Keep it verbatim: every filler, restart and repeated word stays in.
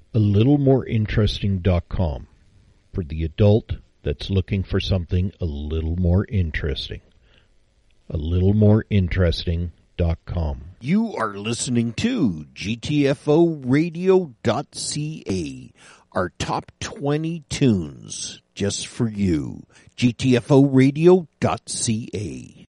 a little more interesting dot com for the adult that's looking for something a little more interesting. a little more interesting dot com. You are listening to G T F O radio dot C A, our top twenty tunes just for you. G T F O radio dot C A.